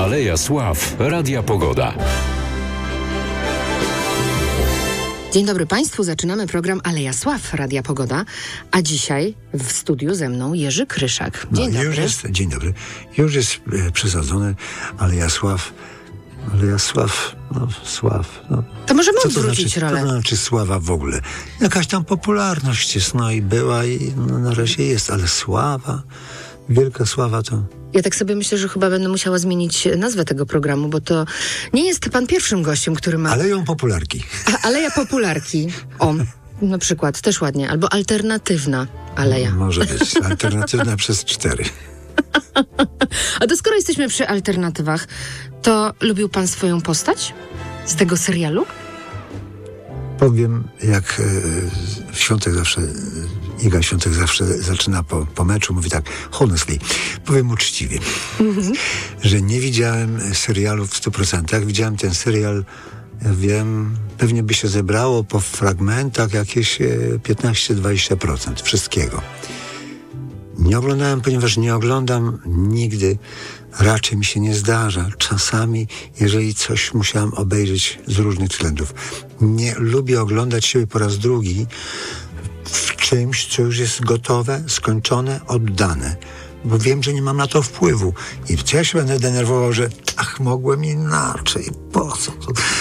Aleja Sław Radia Pogoda. Dzień dobry Państwu, zaczynamy program Aleja Sław Radia Pogoda, a dzisiaj w studiu ze mną Jerzy Kryszak. Dzień dobry. Dzień dobry. Już jest przesadzony Aleja Sław. To możemy Co to odwrócić znaczy, rolę. Co to znaczy sława w ogóle? Jakaś tam popularność jest, i była i na razie jest, ale sława, wielka sława to... Ja tak sobie myślę, że chyba będę musiała zmienić nazwę tego programu, bo to nie jest pan pierwszym gościem, który ma... Aleją popularki. Aleja popularki. O, na przykład, też ładnie. Albo alternatywna aleja. Może być. Alternatywna przez 4. A to skoro jesteśmy przy alternatywach, to lubił pan swoją postać z tego serialu? Powiem, jak w Świątek zawsze, Iga Świątek zawsze zaczyna po meczu, mówi tak, honestly, powiem uczciwie, że nie widziałem serialu w 100%. Widziałem ten serial, ja wiem, pewnie by się zebrało po fragmentach jakieś 15-20% wszystkiego. Nie oglądałem, ponieważ nie oglądam nigdy, raczej mi się nie zdarza. Czasami, jeżeli coś musiałem obejrzeć z różnych względów. Nie lubię oglądać siebie po raz drugi w czymś, co już jest gotowe, skończone, oddane. Bo wiem, że nie mam na to wpływu. I ja się będę denerwował, że mogłem inaczej. Po co?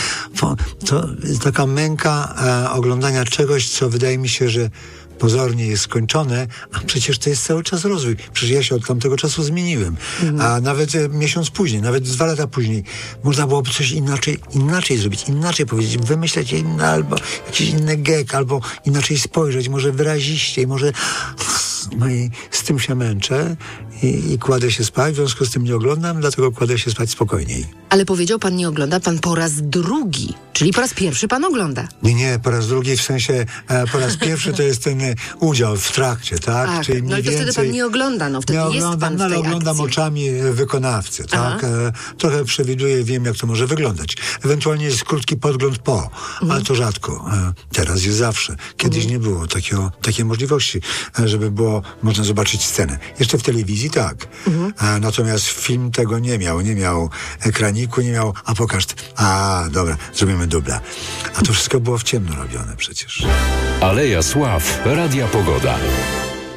To jest taka męka oglądania czegoś, co wydaje mi się, że pozornie jest skończone, a przecież to jest cały czas rozwój. Przecież ja się od tamtego czasu zmieniłem. A nawet miesiąc później, nawet 2 lata później można byłoby coś inaczej zrobić, inaczej powiedzieć, wymyśleć inne, albo jakiś inny gag, albo inaczej spojrzeć, może wyraziściej, może... No i z tym się męczę i kładę się spać, w związku z tym nie oglądam, dlatego kładę się spać spokojniej. Ale powiedział pan, nie ogląda pan po raz drugi, czyli po raz pierwszy pan ogląda. Nie, po raz drugi, w sensie po raz pierwszy to jest ten udział w trakcie, tak? Ach, Czyli no i to wtedy pan nie ogląda, wtedy nie jest oglądam, pan w tej ale oglądam akcji. oczami wykonawcy, tak? Trochę przewiduję, wiem, jak to może wyglądać. Ewentualnie jest krótki podgląd ale to rzadko. Teraz jest zawsze. Kiedyś nie było takiej możliwości, żeby było można zobaczyć scenę. Jeszcze w telewizji tak. Natomiast film tego nie miał ekraniku, nie miał, a pokaż, dobra, zrobimy dubla. A to wszystko było w ciemno robione przecież. Aleja Sław Radia Pogoda.